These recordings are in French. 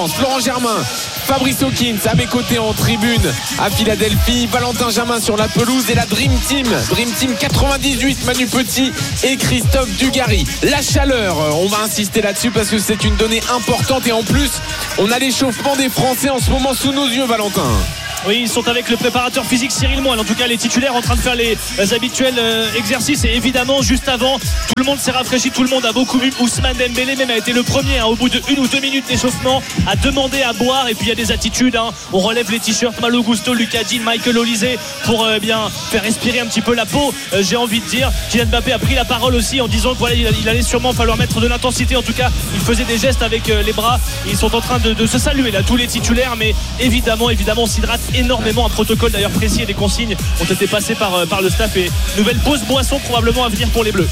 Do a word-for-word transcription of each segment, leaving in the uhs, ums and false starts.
Florent Germain, Fabrice Hawkins à mes côtés en tribune à Philadelphie, Valentin Jamin sur la pelouse et la Dream Team, Dream Team quatre-vingt-dix-huit, Manu Petit et Christophe Dugarry. La chaleur, on va insister là-dessus parce que c'est une donnée importante et en plus, on a l'échauffement des Français en ce moment sous nos yeux, Valentin. Oui, ils sont avec le préparateur physique Cyril Moine, en tout cas les titulaires en train de faire les, les habituels euh, exercices et évidemment juste avant tout le monde s'est rafraîchi, tout le monde a beaucoup bu. Ousmane Dembélé même a été le premier hein, au bout de une ou deux minutes d'échauffement à demander à boire et puis il y a des attitudes hein. On relève les t-shirts Malo Gusto, Lucas Digne, Michael Olise pour euh, bien faire respirer un petit peu la peau, euh, j'ai envie de dire. Kylian Mbappé a pris la parole aussi en disant qu'il voilà, il allait sûrement falloir mettre de l'intensité, en tout cas il faisait des gestes avec euh, les bras. Ils sont en train de, de se saluer là tous les titulaires, mais évidemment évidemment on s'hydrate énormément. Un protocole d'ailleurs précis et des consignes ont été passées par, par le staff et nouvelle pause boisson probablement à venir pour les Bleus.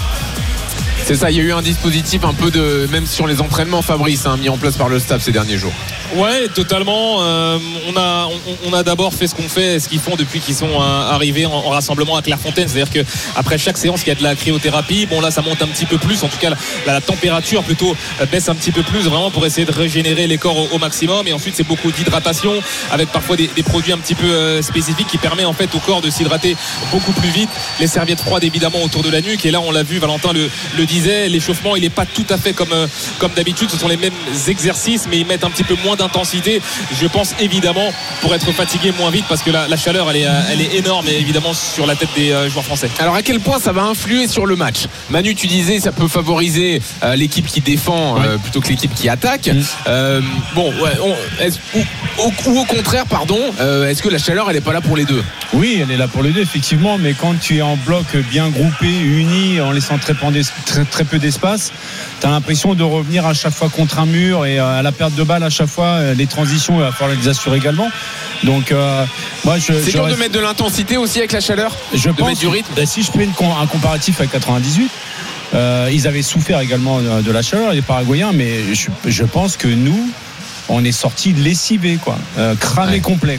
C'est ça, il y a eu un dispositif un peu de, même sur les entraînements, Fabrice, hein, mis en place par le staff ces derniers jours. Ouais, totalement. Euh, on a, on, on a d'abord fait ce qu'on fait, ce qu'ils font depuis qu'ils sont euh, arrivés en, en rassemblement à Clairefontaine. C'est-à-dire que après chaque séance, il y a de la cryothérapie. Bon là, ça monte un petit peu plus. En tout cas, la, la température plutôt baisse un petit peu plus, vraiment pour essayer de régénérer les corps au, au maximum. Et ensuite, c'est beaucoup d'hydratation avec parfois des, des produits un petit peu euh, spécifiques qui permettent en fait au corps de s'hydrater beaucoup plus vite. Les serviettes froides évidemment autour de la nuque. Et là, on l'a vu, Valentin le, le disait, l'échauffement, il n'est pas tout à fait comme euh, comme d'habitude. Ce sont les mêmes exercices, mais ils mettent un petit peu moins d'intensité, je pense évidemment pour être fatigué moins vite parce que la, la chaleur elle est, elle est énorme et évidemment sur la tête des euh, joueurs français. Alors à quel point ça va influer sur le match? Manu, tu disais ça peut favoriser euh, l'équipe qui défend euh, plutôt que l'équipe qui attaque. Mmh. Euh, bon, ouais, on, est-ce, ou, ou, ou au contraire, pardon, euh, est-ce que la chaleur elle n'est pas là pour les deux? Oui, elle est là pour les deux effectivement, mais quand tu es en bloc bien groupé, uni, en laissant très, très, très peu d'espace, tu as l'impression de revenir à chaque fois contre un mur et à la perte de balle à chaque fois. Les transitions, il va falloir les assurer également. Donc, euh, moi, je, c'est je dur reste... de mettre de l'intensité aussi avec la chaleur. Je de pense. Mettre du rythme. Ben, si je fais une, un comparatif avec quatre-vingt-dix-huit, euh, ils avaient souffert également de la chaleur, les Paraguayens, mais je, je pense que nous, on est sortis lessivés, quoi, euh, cramés ouais. complet.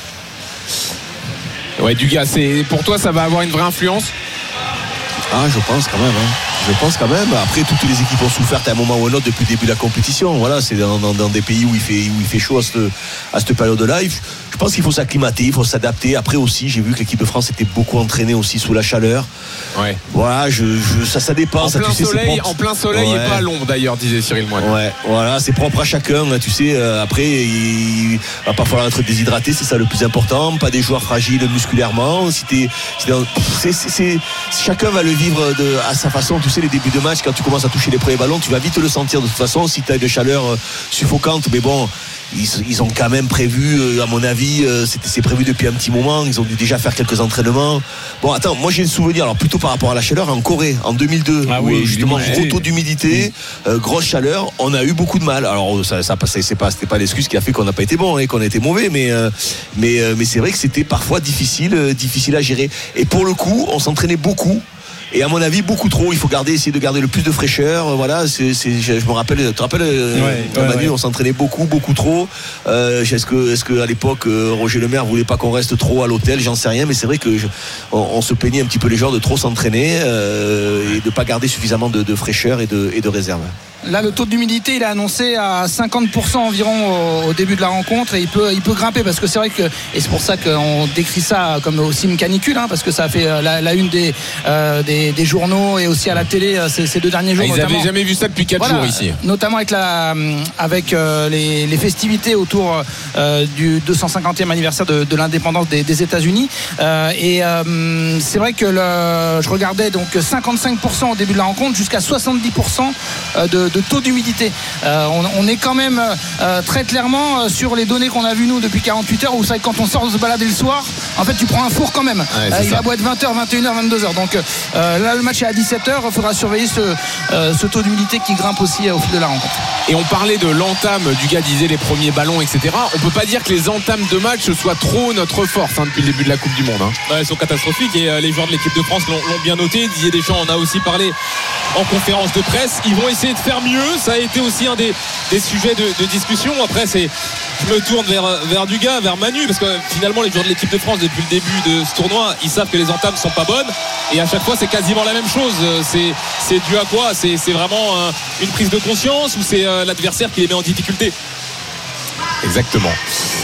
Ouais, Dugas, c'est pour toi, ça va avoir une vraie influence. Ah, je pense quand même. Hein. Je pense quand même. Après, toutes les équipes ont souffert à un moment ou à un autre depuis le début de la compétition. Voilà, c'est dans, dans, dans des pays où il fait, où il fait chaud à cette, à cette période-là. Je pense qu'il faut s'acclimater, il faut s'adapter. Après aussi, j'ai vu que l'équipe de France était beaucoup entraînée aussi sous la chaleur. Ouais. Voilà, je, je, ça, ça dépend. En, ça, plein, tu sais, soleil, en plein soleil ouais. et pas à l'ombre d'ailleurs, disait Cyril Moine. Ouais, voilà, c'est propre à chacun. Là, tu sais, euh, après, il va pas falloir être déshydraté, c'est ça le plus important. Pas des joueurs fragiles musculairement. Si t'es, si t'es, c'est, c'est, c'est, chacun va le vivre de, à sa façon. Tu sais, les débuts de match, quand tu commences à toucher les premiers ballons, tu vas vite le sentir de toute façon. Si tu as une chaleur euh, suffocante, mais bon, ils, ils ont quand même prévu, euh, à mon avis, euh, c'était, c'est prévu depuis un petit moment. Ils ont dû déjà faire quelques entraînements. Bon, attends, moi j'ai le souvenir, alors plutôt par rapport à la chaleur, en Corée, en deux mille deux, ah où oui, justement, gros taux d'humidité, euh, grosse chaleur, on a eu beaucoup de mal. Alors, ça, ça c'est pas, c'était pas l'excuse qui a fait qu'on n'a pas été bon et hein, qu'on a été mauvais, mais, euh, mais, euh, mais c'est vrai que c'était parfois difficile, euh, difficile à gérer. Et pour le coup, on s'entraînait beaucoup. Et à mon avis, beaucoup trop. Il faut garder, essayer de garder le plus de fraîcheur. Voilà, c'est, c'est, je me rappelle, tu te rappelles, ouais, ouais, Manu, ouais. on s'entraînait beaucoup, beaucoup trop. Euh, est-ce que, est-ce que à l'époque, euh, Roger Lemaire voulait pas qu'on reste trop à l'hôtel? J'en sais rien, mais c'est vrai que je, on, on se plaignait un petit peu les joueurs de trop s'entraîner euh, et de pas garder suffisamment de, de fraîcheur et de, et de réserve. Là, le taux d'humidité, il est annoncé à cinquante pour cent environ au, au début de la rencontre et il peut, il peut grimper parce que c'est vrai que, et c'est pour ça qu'on décrit ça comme aussi une canicule, hein, parce que ça a fait la, la une des, euh, des, des journaux et aussi à la télé ces, ces deux derniers jours. Ah, ils n'avaient jamais vu ça depuis quatre voilà, jours ici. Notamment avec, la, avec euh, les, les festivités autour euh, du deux cent cinquantième anniversaire de, de l'indépendance des, des États-Unis. Euh, et euh, c'est vrai que le, je regardais donc cinquante-cinq pour cent au début de la rencontre jusqu'à soixante-dix pour cent de de taux d'humidité. Euh, on, on est quand même euh, très clairement euh, sur les données qu'on a vues nous depuis quarante-huit heures où c'est quand on sort de se balader le soir, en fait tu prends un four quand même. Ouais, euh, il a beau être vingt heures, vingt et une heures, vingt-deux heures. Donc euh, là le match est à dix-sept heures, il faudra surveiller ce, euh, ce taux d'humidité qui grimpe aussi euh, au fil de la rencontre. Et on parlait de l'entame, du gars disait les premiers ballons, et cetera. On peut pas dire que les entames de match soient trop notre force hein, depuis le début de la Coupe du Monde. Hein. Ouais, elles sont catastrophiques et euh, les joueurs de l'équipe de France l'ont, l'ont bien noté. Didier Deschamps en a aussi parlé en conférence de presse. Ils vont essayer de faire mieux. Ça a été aussi un des, des sujets de, de discussion. Après, c'est, je me tourne vers, vers Dugas, vers Manu, parce que finalement, les joueurs de l'équipe de France, depuis le début de ce tournoi, ils savent que les entames sont pas bonnes. Et à chaque fois, c'est quasiment la même chose. C'est, c'est dû à quoi? C'est, c'est vraiment euh, une prise de conscience ou c'est euh, l'adversaire qui les met en difficulté? exactement.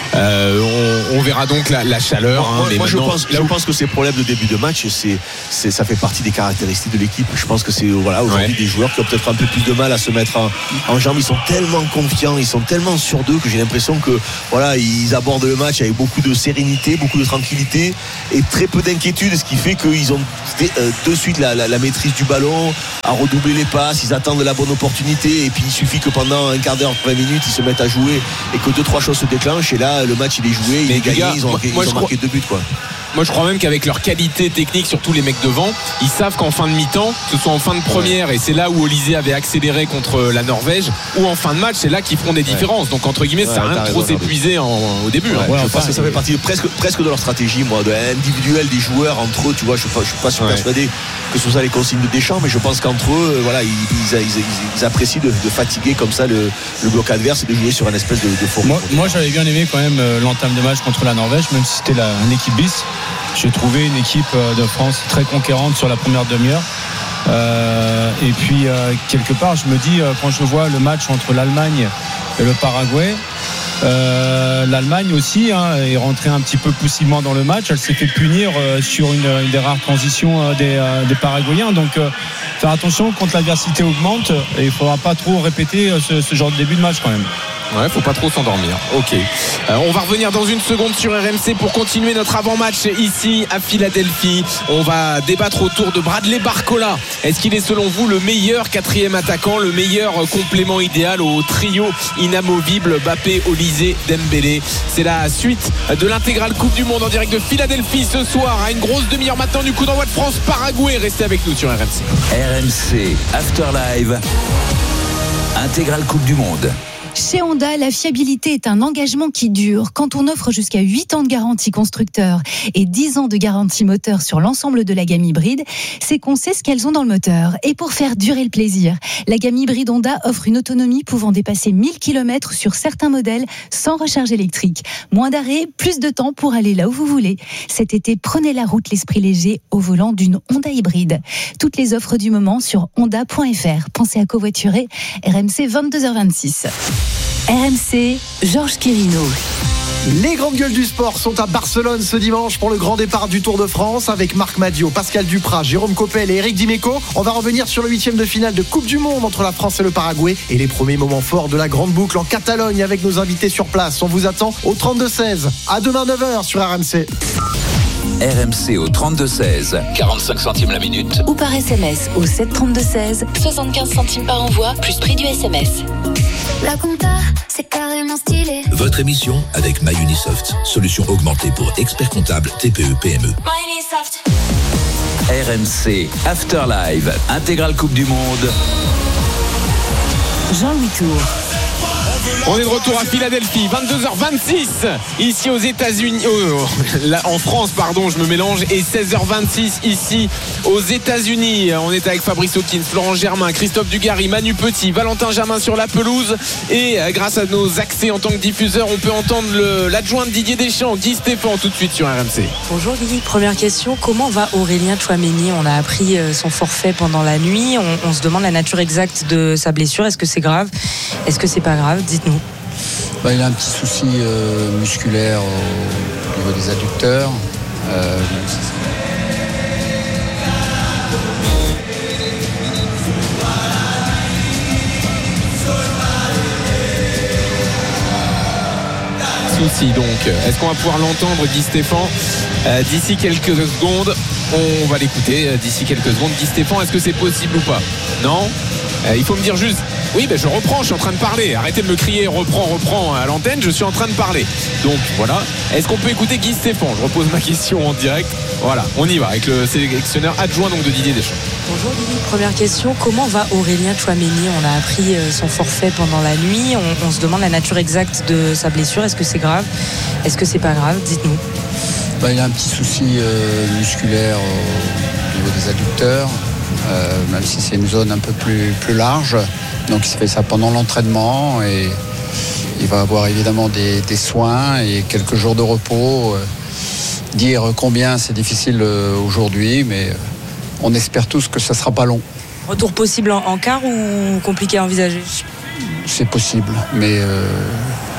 Euh, on, on verra donc la, la chaleur. Moi, hein, moi, mais moi je, maintenant, pense, je pense que ces problèmes de début de match, c'est, c'est, ça fait partie des caractéristiques de l'équipe. Je pense que c'est voilà, aujourd'hui ouais. des joueurs qui ont peut-être un peu plus de mal à se mettre en, en jambes. Ils sont tellement confiants, ils sont tellement sûrs d'eux que j'ai l'impression que voilà, ils abordent le match avec beaucoup de sérénité, beaucoup de tranquillité et très peu d'inquiétude, ce qui fait qu'ils ont euh, de suite la, la, la maîtrise du ballon, à redoubler les passes, ils attendent la bonne opportunité et puis il suffit que pendant un quart d'heure, vingt minutes, ils se mettent à jouer et que deux trois choses se déclenchent et là le match il est joué, il est gagné, gars, ils ont, moi, ils moi, ont marqué crois... deux buts quoi. Moi je crois même qu'avec leur qualité technique, surtout les mecs devant, ils savent qu'en fin de mi-temps, que ce soit en fin de première, ouais. et c'est là où Olysée avait accéléré contre la Norvège, ou en fin de match, c'est là qu'ils feront des différences. Ouais. Donc entre guillemets, ouais, ça n'a rien de trop s'épuiser en, au début. Ouais, hein. ouais, je pense que ça fait partie de, presque, presque de leur stratégie, moi, de individuelle des joueurs entre eux. Tu vois, je ne suis pas, suis pas ouais. persuadé que ce soit les consignes de Deschamps, mais je pense qu'entre eux, voilà, ils, ils, ils, ils apprécient de, de fatiguer comme ça le, le bloc adverse et de jouer sur une espèce de, de forme. Moi, moi j'avais bien aimé quand même l'entame de match contre la Norvège, même si c'était la, une équipe bis. J'ai trouvé une équipe de France très conquérante sur la première demi-heure. Euh, et puis euh, quelque part, je me dis, euh, quand je vois le match entre l'Allemagne et le Paraguay, euh, l'Allemagne aussi hein, est rentrée un petit peu poussivement dans le match. Elle s'est fait punir euh, sur une, une des rares transitions euh, des, euh, des Paraguayens. Donc euh, faire attention quand l'adversité augmente, et il ne faudra pas trop répéter euh, ce, ce genre de début de match quand même. Ouais, faut pas trop s'endormir. Ok. Euh, on va revenir dans une seconde sur R M C pour continuer notre avant-match ici à Philadelphie. On va débattre autour de Bradley Barcola. Est-ce qu'il est selon vous le meilleur quatrième attaquant, le meilleur complément idéal au trio inamovible Mbappé, Olysée, Dembélé? C'est la suite de l'intégrale Coupe du Monde en direct de Philadelphie ce soir à une grosse demi-heure maintenant du coup d'envoi de France-Paraguay. Restez avec nous sur R M C. R M C After Live, intégrale Coupe du Monde. Chez Honda, la fiabilité est un engagement qui dure. Quand on offre jusqu'à huit ans de garantie constructeur et dix ans de garantie moteur sur l'ensemble de la gamme hybride, c'est qu'on sait ce qu'elles ont dans le moteur. Et pour faire durer le plaisir, la gamme hybride Honda offre une autonomie pouvant dépasser mille kilomètres sur certains modèles sans recharge électrique. Moins d'arrêt, plus de temps pour aller là où vous voulez. Cet été, prenez la route l'esprit léger au volant d'une Honda hybride. Toutes les offres du moment sur honda point f r. Pensez à covoiturer. R M C vingt-deux heures vingt-six. R M C, Georges Quirino. Les grandes gueules du sport sont à Barcelone ce dimanche pour le grand départ du Tour de France avec Marc Madiot, Pascal Duprat, Jérôme Coppel et Eric Dimeco. On va revenir sur le huitième de finale de Coupe du Monde entre la France et le Paraguay et les premiers moments forts de la grande boucle en Catalogne avec nos invités sur place. On vous attend au trente-deux seize. À demain neuf heures sur R M C. R M C au trente-deux seize, quarante-cinq centimes la minute. Ou par S M S au sept trente-deux seize, soixante-quinze centimes par envoi, plus prix du S M S. La compta, c'est carrément stylé. Votre émission avec MyUnisoft, solution augmentée pour experts comptables T P E P M E. MyUnisoft. R M C After Live, intégrale Coupe du Monde. Jean-Louis Tour. On est de retour à Philadelphie, vingt-deux heures vingt-six, ici aux États-Unis, oh, là, en France, pardon, je me mélange, et seize heures vingt-six ici aux États-Unis. On est avec Fabrice Hawkins, Florent Germain, Christophe Dugarry, Manu Petit, Valentin Jamin sur la pelouse. Et grâce à nos accès en tant que diffuseur, on peut entendre le, l'adjoint de Didier Deschamps, Guy Stéphane, tout de suite sur R M C. Bonjour Guy, première question, comment va Aurélien Tchouaméni? On a appris son forfait pendant la nuit, on, on se demande la nature exacte de sa blessure. Est-ce que c'est grave? Est-ce que c'est pas grave? Dites-nous. Bah, il a un petit souci euh, musculaire au niveau des adducteurs. Euh, Souci donc. Est-ce qu'on va pouvoir l'entendre, Guy Stéphane, euh, d'ici quelques secondes? On va l'écouter euh, d'ici quelques secondes. Guy Stéphane, est-ce que c'est possible ou pas? Non euh, Il faut me dire juste. Oui, ben je reprends, je suis en train de parler. Arrêtez de me crier, reprends, reprends à l'antenne, je suis en train de parler. Donc voilà. Est-ce qu'on peut écouter Guy Stéphane? Je repose ma question en direct. Voilà, on y va avec le sélectionneur adjoint donc de Didier Deschamps. Bonjour Guy, première question, comment va Aurélien Tchouaméni? On a appris son forfait pendant la nuit, on, on se demande la nature exacte de sa blessure. Est-ce que c'est grave? Est-ce que c'est pas grave? Dites-nous. Bah, il a un petit souci euh, musculaire au niveau des adducteurs, euh, même si c'est une zone un peu plus, plus large. Donc il se fait ça pendant l'entraînement et il va avoir évidemment des, des soins et quelques jours de repos. Dire combien, c'est difficile aujourd'hui, mais on espère tous que ça ne sera pas long. Retour possible en, en quart ou compliqué à envisager? C'est possible, mais euh,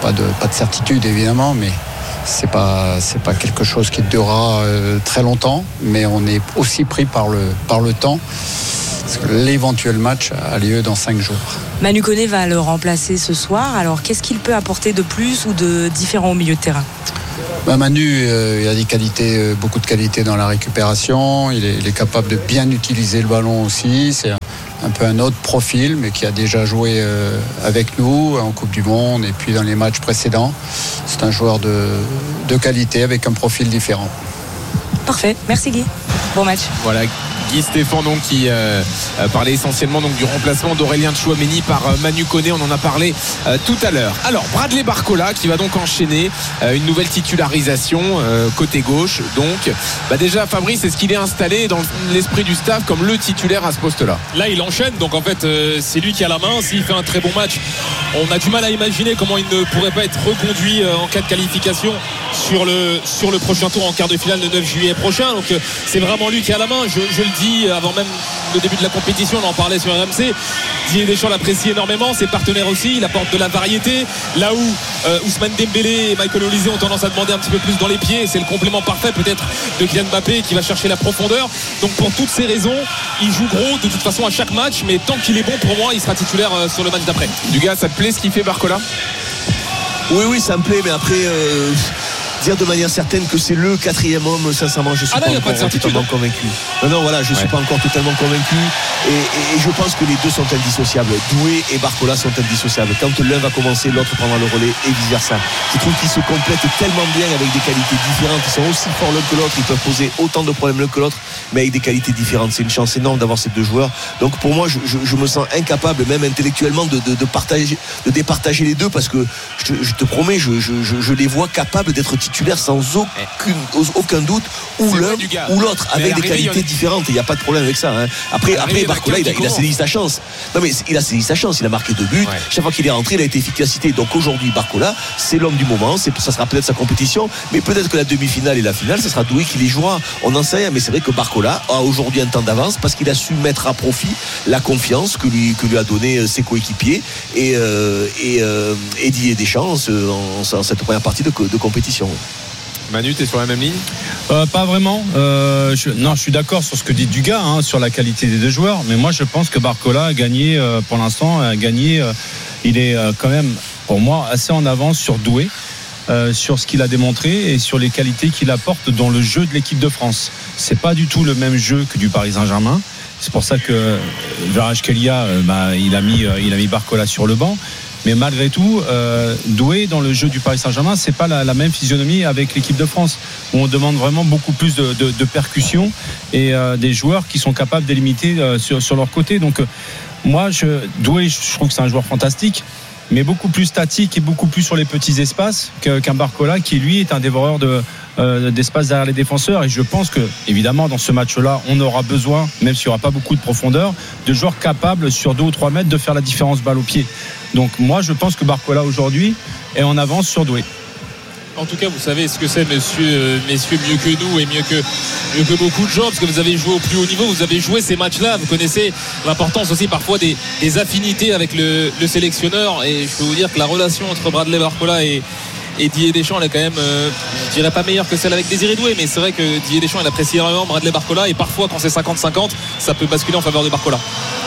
pas de, pas de certitude évidemment, mais c'est pas, c'est pas quelque chose qui durera euh, très longtemps, mais on est aussi pris par le, par le temps, parce que l'éventuel match a lieu dans cinq jours. Manu Koné va le remplacer ce soir, alors qu'est-ce qu'il peut apporter de plus ou de différent au milieu de terrain? Bah Manu, euh, il a des qualités, euh, beaucoup de qualités dans la récupération, il est, il est capable de bien utiliser le ballon aussi, c'est un, un peu un autre profil, mais qui a déjà joué euh, avec nous en Coupe du Monde et puis dans les matchs précédents. C'est un joueur de, de qualité avec un profil différent. Parfait, merci Guy. Bon match. Voilà. Guy Stéphane donc, qui euh, parlait essentiellement donc, du remplacement d'Aurélien Tchouaméni par euh, Manu Koné, on en a parlé euh, tout à l'heure. Alors Bradley Barcola qui va donc enchaîner euh, une nouvelle titularisation euh, côté gauche. Donc bah déjà Fabrice, est-ce qu'il est installé dans l'esprit du staff comme le titulaire à ce poste-là? Là il enchaîne, donc en fait euh, c'est lui qui a la main. S'il fait un très bon match, on a du mal à imaginer comment il ne pourrait pas être reconduit euh, en cas de qualification sur le, sur le prochain tour en quart de finale le neuf juillet prochain. Donc euh, c'est vraiment lui qui a la main, je, je le dis avant même le début de la compétition, on en parlait sur R M C. Didier Deschamps l'apprécie énormément, ses partenaires aussi, il apporte de la variété là où euh, Ousmane Dembélé et Michael Olise ont tendance à demander un petit peu plus dans les pieds. C'est le complément parfait peut-être de Kylian Mbappé qui va chercher la profondeur. Donc pour toutes ces raisons il joue gros de toute façon à chaque match, mais tant qu'il est bon, pour moi il sera titulaire euh, sur le match d'après. Du gars, ça te plaît ce qu'il fait Barcola? Oui oui ça me plaît, mais après euh... dire de manière certaine que c'est le quatrième homme, sincèrement je suis ah pas là, encore pas totalement convaincu. Non non voilà, je ne ouais. suis pas encore totalement convaincu et, et, et je pense que les deux sont indissociables. Doué et Barcola sont indissociables. Quand l'un va commencer, l'autre prendra le relais et vice versa. Je trouve qu'ils se complètent tellement bien avec des qualités différentes. Ils sont aussi forts l'un que l'autre, ils peuvent poser autant de problèmes l'un que l'autre, mais avec des qualités différentes. C'est une chance énorme d'avoir ces deux joueurs. Donc pour moi je, je, je me sens incapable même intellectuellement de, de, de partager, de départager les deux, parce que je te, je te promets je, je, je, je les vois capables d'être titulaire sans aucune, aucun doute, ou l'un ou l'autre, avec des qualités différentes. Il n'y a pas de problème avec ça. Hein. Après, après Barcola, il a, il a saisi sa chance. Non mais il a saisi sa chance. Il a marqué deux buts. Ouais. Chaque fois qu'il est rentré, il a été efficacité. Donc aujourd'hui, Barcola, c'est l'homme du moment. C'est, ça sera peut-être sa compétition, mais peut-être que la demi-finale et la finale, ça sera Doué qui les jouera. On n'en sait rien. Mais c'est vrai que Barcola a aujourd'hui un temps d'avance parce qu'il a su mettre à profit la confiance que lui, que lui a donné ses coéquipiers et, euh, et, euh, et Didier Deschamps en, en cette première partie de, de compétition. Manu, tu es sur la même ligne? euh, Pas vraiment. Euh, je, non, je suis d'accord sur ce que dit Dugas hein, sur la qualité des deux joueurs. Mais moi, je pense que Barcola a gagné, euh, pour l'instant, a gagné. Euh, il est euh, quand même, pour moi, assez en avance sur Doué, euh, sur ce qu'il a démontré et sur les qualités qu'il apporte dans le jeu de l'équipe de France. C'est pas du tout le même jeu que du Paris Saint-Germain. C'est pour ça que Kvaratskhelia, euh, bah, il a mis, euh, il a mis Barcola sur le banc. Mais malgré tout, euh, Doué dans le jeu du Paris Saint-Germain, c'est pas la, la même physionomie avec l'équipe de France, où on demande vraiment beaucoup plus de, de, de percussions et euh, des joueurs qui sont capables d'éliminer euh, sur, sur leur côté. Donc euh, moi, je, Doué, je trouve que c'est un joueur fantastique, mais beaucoup plus statique et beaucoup plus sur les petits espaces que, qu'un Barcola qui lui est un dévoreur de Euh, d'espace derrière les défenseurs. Et je pense que évidemment dans ce match-là on aura besoin, même s'il n'y aura pas beaucoup de profondeur, de joueurs capables sur deux ou trois mètres de faire la différence balle au pied. Donc moi je pense que Barcola aujourd'hui est en avance sur Doué. En tout cas, vous savez ce que c'est, messieurs, messieurs, mieux que nous et mieux que, mieux que beaucoup de gens, parce que vous avez joué au plus haut niveau, vous avez joué ces matchs-là, vous connaissez l'importance aussi parfois des, des affinités avec le, le sélectionneur. Et je peux vous dire que la relation entre Bradley Barcola et Et Didier Deschamps, elle est quand même, euh, je dirais pas meilleure que celle avec Désiré Doué, mais c'est vrai que Didier Deschamps, il apprécie énormément Bradley Barcola, et parfois quand c'est cinquante cinquante, ça peut basculer en faveur de Barcola.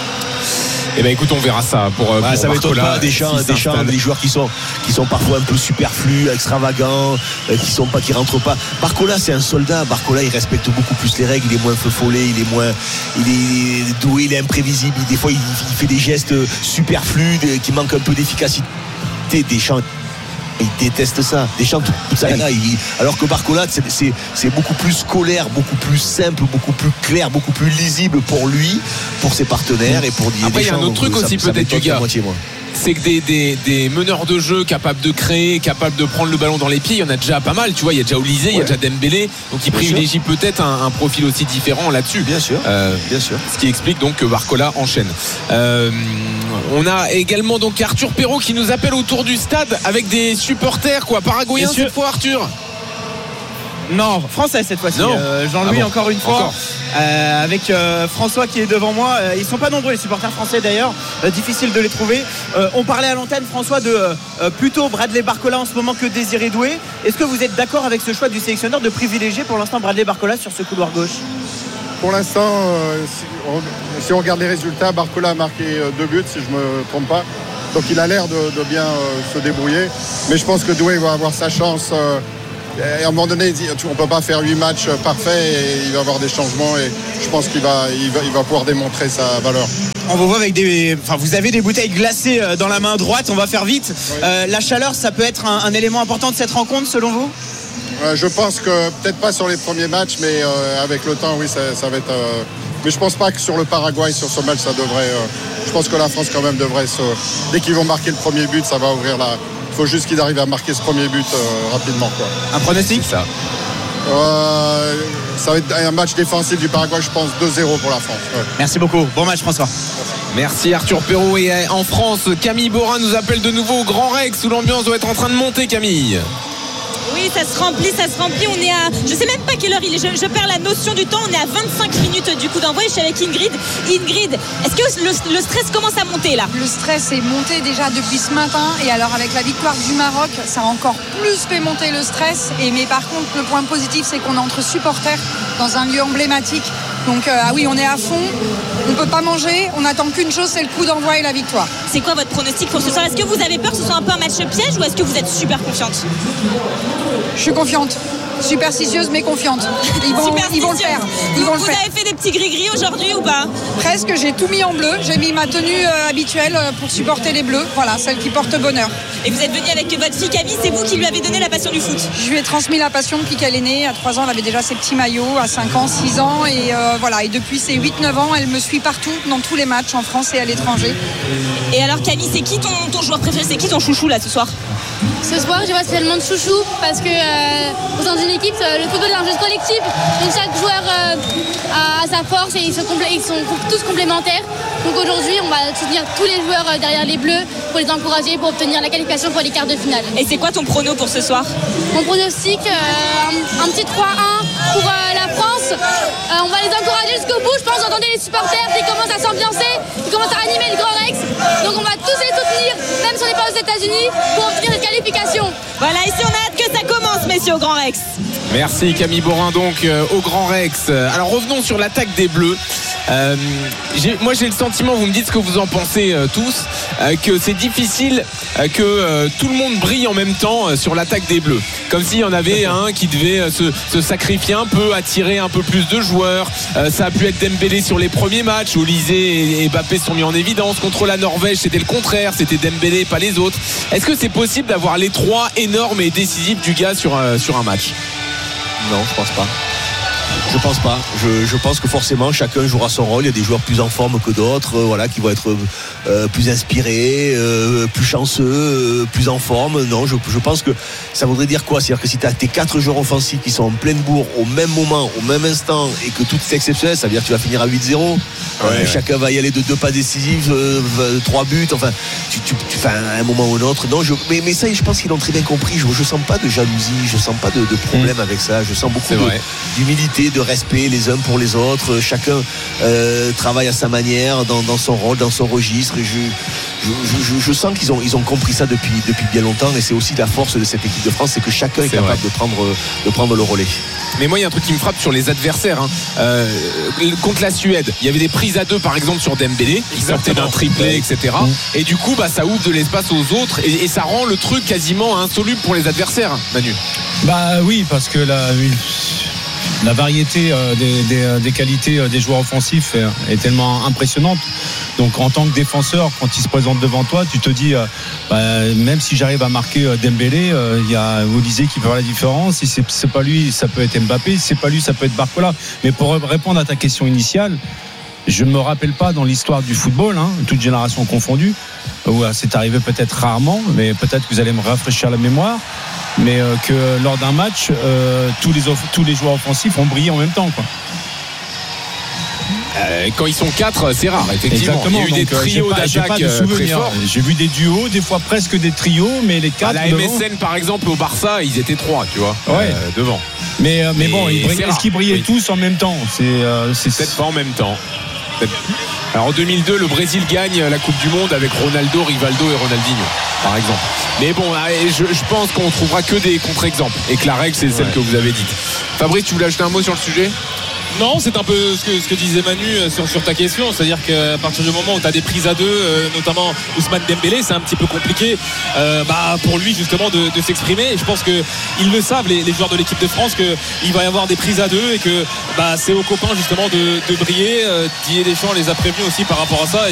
Eh ben écoute, on verra ça pour, bah, pour ça m'étonne pas. Deschamps, si Deschamps, des joueurs qui sont qui sont parfois un peu superflus, extravagants, euh, qui sont pas, qui rentrent pas. Barcola, c'est un soldat. Barcola, il respecte beaucoup plus les règles. Il est moins feu follet, il est moins, il est Doué, il est imprévisible. Des fois, il, il fait des gestes superflus, qui manquent un peu d'efficacité. Deschamps, il déteste ça. Deschamps, tout ça là, il, alors que Barcola, c'est, c'est, c'est beaucoup plus scolaire, beaucoup plus simple, beaucoup plus clair, beaucoup plus lisible pour lui, pour ses partenaires et pour Didier Après, Deschamps. Il y a un autre truc ça, aussi ça peut-être du gars. Moitié, moi. C'est que des, des, des meneurs de jeu capables de créer, capables de prendre le ballon dans les pieds, il y en a déjà pas mal. Tu vois, il y a déjà Olise, ouais. Il y a déjà Dembélé, donc il privilégie peut-être un, un profil aussi différent là-dessus. Bien sûr, euh, bien sûr. Ce qui explique donc que Barcola enchaîne. Euh, on a également donc Arthur Perrault qui nous appelle autour du stade avec des supporters quoi, paraguayens cette fois, Arthur. Non, français cette fois-ci. Euh, Jean-Louis, ah bon, encore une fois. Encore. Euh, avec euh, François qui est devant moi. Euh, ils sont pas nombreux les supporters français d'ailleurs. Euh, difficile de les trouver. Euh, on parlait à l'antenne, François, de euh, plutôt Bradley Barcola en ce moment que Désiré Doué. Est-ce que vous êtes d'accord avec ce choix du sélectionneur de privilégier pour l'instant Bradley Barcola sur ce couloir gauche? Pour l'instant, euh, si, on, si on regarde les résultats, Barcola a marqué euh, deux buts, si je ne me trompe pas. Donc il a l'air de, de bien euh, se débrouiller. Mais je pense que Doué va avoir sa chance. Euh, et à un moment donné, on ne peut pas faire huit matchs parfaits et il va y avoir des changements. Et je pense qu'il va, il va, il va pouvoir démontrer sa valeur. On vous voit avec des, enfin vous avez des bouteilles glacées dans la main droite. On va faire vite. Oui. Euh, la chaleur, ça peut être un, un élément important de cette rencontre, selon vous? euh, Je pense que peut-être pas sur les premiers matchs, mais euh, avec le temps, oui, ça, ça va être. Euh, mais je pense pas que sur le Paraguay, sur ce match, ça devrait. Euh, je pense que la France quand même devrait se. Dès qu'ils vont marquer le premier but, ça va ouvrir la. Il faut juste qu'ils arrivent à marquer ce premier but euh, rapidement, quoi. Un pronostic? Ça. Euh, ça va être un match défensif du Paraguay, je pense deux zéro pour la France. Ouais. Merci beaucoup. Bon match, François. Merci Arthur Perrault. Et en France, Camille Borin nous appelle de nouveau au Grand Rex où l'ambiance doit être en train de monter, Camille. Oui, ça se remplit, ça se remplit. On est à, je sais même pas quelle heure il est. Je, je perds la notion du temps. On est à vingt-cinq minutes du coup d'envoi. Je suis avec Ingrid. Ingrid, est-ce que le, le stress commence à monter là? Le stress est monté déjà depuis ce matin. Et alors avec la victoire du Maroc, ça a encore plus fait monter le stress. Et mais par contre, le point positif, c'est qu'on est entre supporters dans un lieu emblématique. Donc euh, ah oui, on est à fond. On ne peut pas manger. On n'attend qu'une chose, c'est le coup d'envoi et la victoire. C'est quoi votre pronostic pour ce soir? Est-ce que vous avez peur que ce soit un peu un match piège ou est-ce que vous êtes super confiante? Je suis confiante. Superstitieuse mais confiante. Ils vont, ils vont le faire. Ils vous vont le vous faire. avez fait des petits gris-gris aujourd'hui ou pas? Presque, j'ai tout mis en bleu. J'ai mis ma tenue euh, habituelle pour supporter les bleus. Voilà, celle qui porte bonheur. Et vous êtes venue avec votre fille Camille, c'est vous qui lui avez donné la passion du foot? Je lui ai transmis la passion depuis qu'elle est née. À trois ans, elle avait déjà ses petits maillots. À cinq ans, six ans. Et euh, voilà. Et depuis ses huit neuf ans, elle me suit partout, dans tous les matchs, en France et à l'étranger. Et alors Camille, c'est qui ton, ton joueur préféré? C'est qui ton chouchou là ce soir? Ce soir, j'ai pas spécialement de chouchou parce que euh, au sein d'une équipe, le football est un jeu collectif. Donc chaque joueur euh, a, a sa force et ils, se complè- ils sont tous complémentaires. Donc aujourd'hui, on va soutenir tous les joueurs euh, derrière les Bleus pour les encourager pour obtenir la qualification pour les quarts de finale. Et c'est quoi ton prono pour ce soir? Mon pronostic, euh, un, un petit trois un pour euh, la France. Euh, on va les encourager jusqu'au bout. Je pense, vous entendez les supporters qui commencent à s'ambiancer, qui commencent à animer le Grand Rex. Donc on va tous les soutenir, même si on n'est pas aux États-Unis, pour obtenir cette qualification. Voilà, ici on a hâte que ça commence, messieurs, au Grand Rex. Merci Camille Borin donc euh, au Grand Rex. Alors revenons sur l'attaque des Bleus. Euh, j'ai, moi j'ai le sentiment, vous me dites ce que vous en pensez euh, tous, euh, que c'est difficile euh, que euh, tout le monde brille en même temps euh, sur l'attaque des Bleus. Comme s'il y en avait un qui devait euh, se, se sacrifier un peu, attirer un peu plus de joueurs. Euh, ça a pu être Dembélé sur les premiers matchs. Olysée et Mbappé sont mis en évidence. Contre la Norvège, c'était le contraire. C'était Dembélé, pas les autres. Est-ce que c'est possible d'avoir les trois énormes et décisifs du gars sur, euh, sur un match? Non, je pense pas. Je pense pas. Je, je pense que forcément chacun jouera son rôle. Il y a des joueurs plus en forme que d'autres, euh, voilà, qui vont être euh, plus inspirés, euh, plus chanceux, euh, plus en forme. Non, je, je pense que ça voudrait dire quoi? C'est-à-dire que si tu as tes quatre joueurs offensifs qui sont en pleine bourre au même moment, au même instant, et que tout est exceptionnel, ça veut dire que tu vas finir à huit zéro. Ouais, euh, ouais. Chacun va y aller de deux pas décisifs, euh, trois buts. Enfin, tu, tu, tu fais à un moment ou un autre. Non, je, mais, mais ça, je pense qu'ils l'ont très bien compris. Je, je sens pas de jalousie, je sens pas de, de problème mmh. avec ça. Je sens beaucoup de, d'humilité, de respect les uns pour les autres. Chacun euh, travaille à sa manière, dans, dans son rôle, dans son registre. Et je, je, je, je sens qu'ils ont, ils ont compris ça depuis, depuis bien longtemps. Et c'est aussi la force de cette équipe de France, c'est que chacun est, est capable de prendre, de prendre le relais. Mais moi, il y a un truc qui me frappe sur les adversaires. Hein. Euh, contre la Suède, il y avait des prises à deux, par exemple, sur Dembélé. Il sortait d'un triplé, et cetera. Mmh. Et du coup, bah, ça ouvre de l'espace aux autres et, et ça rend le truc quasiment insoluble pour les adversaires, Manu. Bah oui, parce que la, la variété euh, des, des, des qualités euh, des joueurs offensifs est, est tellement impressionnante. Donc en tant que défenseur, quand il se présente devant toi, tu te dis, euh, bah, même si j'arrive à marquer euh, Dembélé, il euh, y a Olysée qui peut faire la différence. Si c'est, c'est pas lui, ça peut être Mbappé. Si c'est pas lui, ça peut être Barcola. Mais pour répondre à ta question initiale, je ne me rappelle pas dans l'histoire du football, hein, toute génération confondue, où c'est arrivé peut-être rarement, mais peut-être que vous allez me rafraîchir la mémoire, mais euh, que lors d'un match, euh, tous, les off- tous les joueurs offensifs ont brillé en même temps, quoi. Euh, quand ils sont quatre, c'est rare, effectivement. Exactement. Il y a eu donc, des trios pas, d'attaque de très forts. J'ai vu des duos, des fois presque des trios, mais les quatre. À la M S N, par exemple, au Barça, ils étaient trois, tu vois, ouais. euh, devant. Mais, euh, mais, Mais bon, ils c'est brillaient- rare. est-ce qu'ils brillaient Oui. tous en même temps? C'est, euh, c'est- Peut-être pas en même temps. Peut-être. Alors en deux mille deux, le Brésil gagne la Coupe du Monde avec Ronaldo, Rivaldo et Ronaldinho, par exemple. Mais bon, allez, je, je pense qu'on trouvera que des contre-exemples et que la règle c'est celle Ouais. que vous avez dite. Fabrice, tu voulais ajouter un mot sur le sujet? Non, c'est un peu ce que, ce que disait Manu euh, sur, sur ta question, c'est-à-dire qu'à partir du moment où tu as des prises à deux, euh, notamment Ousmane Dembélé, c'est un petit peu compliqué euh, bah, pour lui justement de, de s'exprimer. Et je pense qu'ils le savent, les, les joueurs de l'équipe de France, qu'il va y avoir des prises à deux et que bah, c'est aux copains justement de, de briller. Euh, Didier Deschamps les a prévenus aussi par rapport à ça.